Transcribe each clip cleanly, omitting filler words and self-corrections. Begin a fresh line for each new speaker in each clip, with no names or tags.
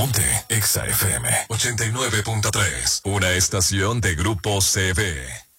Ponte Exa FM 89.3, una estación de Grupo CB.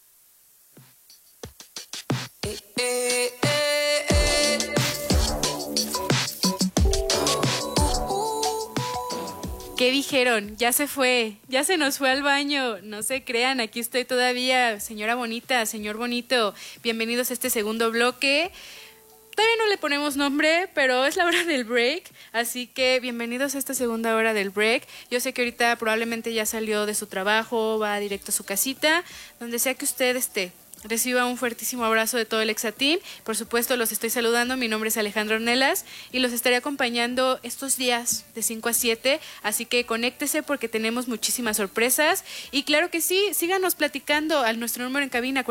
¿Qué dijeron? Ya se fue, ya se nos fue al baño. No se crean, aquí estoy todavía, señora bonita, señor bonito. Bienvenidos a este segundo bloque. Todavía no le ponemos nombre, pero es la hora del break, así que bienvenidos a esta segunda hora del break. Yo sé que ahorita probablemente ya salió de su trabajo, va directo a su casita, donde sea que usted esté. Reciba un fuertísimo abrazo de todo el Exa Team. Por supuesto, los estoy saludando. Mi nombre es Alejandra Ornelas y los estaré acompañando estos días de 5 a 7. Así que conéctese porque tenemos muchísimas sorpresas. Y claro que sí, síganos platicando a nuestro número en cabina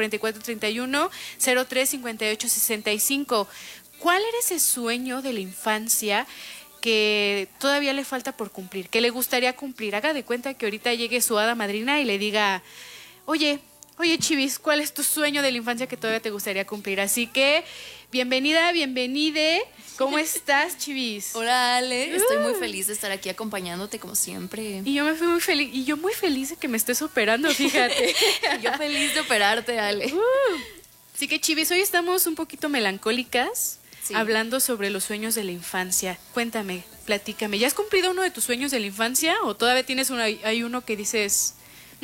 4431-035865. ¿Cuál era ese sueño de la infancia que todavía le falta por cumplir? ¿Qué le gustaría cumplir? Haga de cuenta que ahorita llegue su hada madrina y le diga, Oye, Chivis, ¿cuál es tu sueño de la infancia que todavía te gustaría cumplir? Así que, bienvenida, bienvenide. ¿Cómo estás, Chivis?
Hola, Ale. Estoy muy feliz de estar aquí acompañándote como siempre.
Y yo me fui muy feliz. Y yo muy feliz de que me estés operando, fíjate.
Yo feliz de operarte, Ale.
Así que, Chivis, hoy estamos un poquito melancólicas, sí, hablando sobre los sueños de la infancia. Cuéntame, platícame. ¿Ya has cumplido uno de tus sueños de la infancia o todavía tienes hay uno que dices...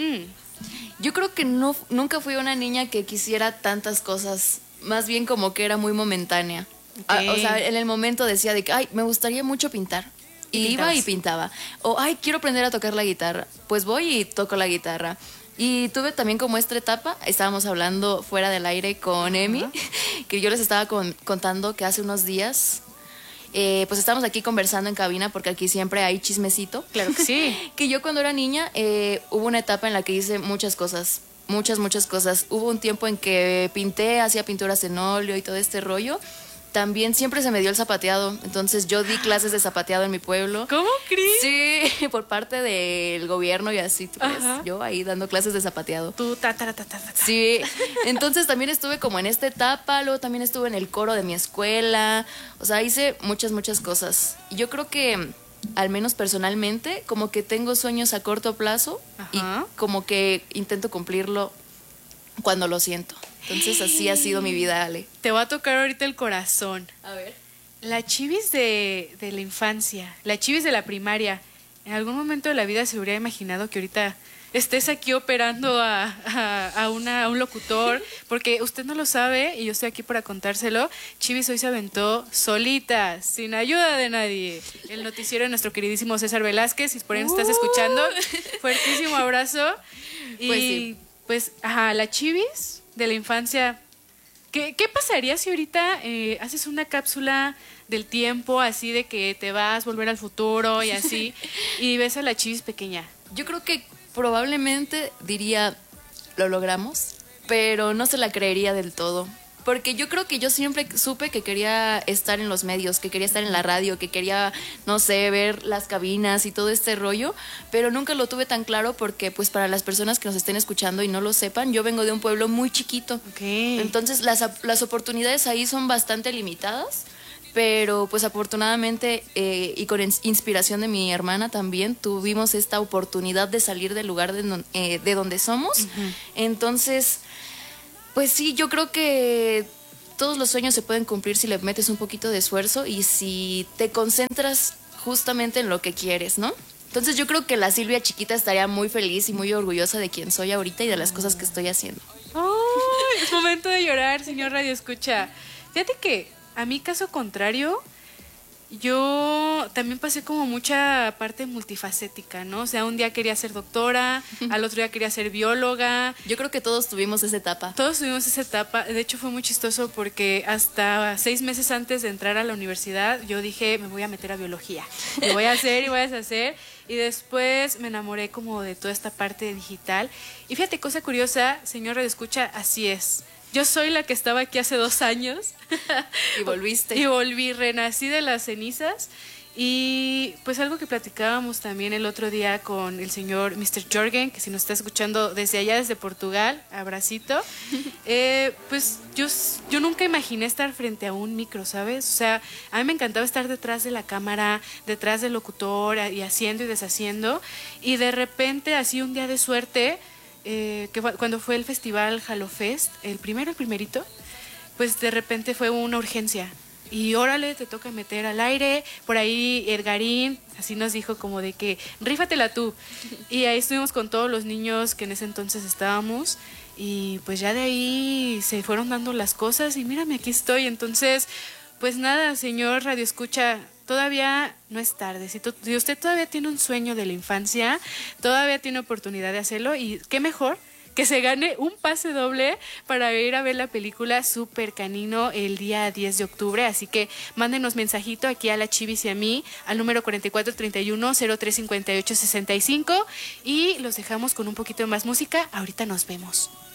Yo creo que nunca fui una niña que quisiera tantas cosas, más bien como que era muy momentánea.
Okay.
O sea, en el momento decía de que, ay, me gustaría mucho pintar. Y iba y pintaba. O, ay, quiero aprender a tocar la guitarra. Pues voy y toco la guitarra. Y tuve también como esta etapa, estábamos hablando fuera del aire con Emi, que yo les estaba contando que hace unos días... pues estamos aquí conversando en cabina porque aquí siempre hay chismecito.
Claro que sí.
Que yo cuando era niña hubo una etapa en la que hice muchas cosas, muchas cosas. Hubo un tiempo en que pinté, hacía pinturas en óleo y todo este rollo. También siempre se me dio el zapateado, entonces yo di clases de zapateado en mi pueblo.
¿Cómo crees?
Sí, por parte del gobierno y así, ¿tú crees? Yo ahí dando clases de zapateado.
Tú,
Sí, entonces también estuve como en esta etapa, luego también estuve en el coro de mi escuela, o sea, hice muchas cosas. Y yo creo que, al menos personalmente, como que tengo sueños a corto plazo y como que intento cumplirlo cuando lo siento. Entonces así ha sido mi vida, Ale.
Te va a tocar ahorita el corazón.
A ver.
La Chivis de la infancia, la Chivis de la primaria, ¿en algún momento de la vida se hubiera imaginado que ahorita estés aquí operando a un locutor? Porque usted no lo sabe y yo estoy aquí para contárselo. Chivis hoy se aventó solita, sin ayuda de nadie, el noticiero de nuestro queridísimo César Velázquez. Si por ahí nos estás escuchando, fuertísimo abrazo. Y
pues sí,
pues, la Chivis de la infancia, ¿qué pasaría si ahorita haces una cápsula del tiempo, así de que te vas a volver al futuro y así, y ves a la Chivis pequeña?
Yo creo que probablemente diría, lo logramos, pero no se la creería del todo. Porque yo creo que yo siempre supe que quería estar en los medios, que quería estar en la radio, que quería, no sé, ver las cabinas y todo este rollo, pero nunca lo tuve tan claro porque, pues, para las personas que nos estén escuchando y no lo sepan, yo vengo de un pueblo muy chiquito.
Okay.
Entonces, las oportunidades ahí son bastante limitadas, pero, pues, afortunadamente, y con inspiración de mi hermana también, tuvimos esta oportunidad de salir del lugar de donde somos. Entonces... pues sí, yo creo que todos los sueños se pueden cumplir si le metes un poquito de esfuerzo y si te concentras justamente en lo que quieres, ¿no? Entonces yo creo que la Silvia chiquita estaría muy feliz y muy orgullosa de quién soy ahorita y de las cosas que estoy haciendo.
¡Oh! Es momento de llorar, señor Radio Escucha. Fíjate que, a mi caso contrario, yo también pasé como mucha parte multifacética, ¿no? O sea, un día quería ser doctora, al otro día quería ser bióloga.
Yo creo que todos tuvimos esa etapa.
Todos tuvimos esa etapa. De hecho, fue muy chistoso porque hasta 6 meses antes de entrar a la universidad, yo dije, me voy a meter a biología. Lo voy a hacer y voy a deshacer. Y después me enamoré como de toda esta parte digital. Y fíjate, cosa curiosa, señor Radio Escucha, así es. Yo soy la que estaba aquí hace 2 años.
Y volviste.
Y volví, renací de las cenizas. Y pues algo que platicábamos también el otro día con el señor Mr. Jorgen, que si nos está escuchando desde allá, desde Portugal, abracito, pues yo nunca imaginé estar frente a un micro, ¿sabes? O sea, a mí me encantaba estar detrás de la cámara, detrás del locutor y haciendo y deshaciendo, y de repente, así un día de suerte, cuando fue el festival HaloFest, el primerito, pues de repente fue una urgencia. Y órale, te toca meter al aire. Por ahí Edgarín, así nos dijo como de que rífatela tú. Y ahí estuvimos con todos los niños que en ese entonces estábamos. Y pues ya de ahí se fueron dando las cosas y mírame, aquí estoy. Entonces, pues nada, señor Radio Escucha, todavía no es tarde. Si usted todavía tiene un sueño de la infancia, todavía tiene oportunidad de hacerlo. Y qué mejor que se gane un pase doble para ir a ver la película Super Canino el día 10 de octubre. Así que mándenos mensajito aquí a la Chivis y a mí al número 4431-035865 y los dejamos con un poquito más música. Ahorita nos vemos.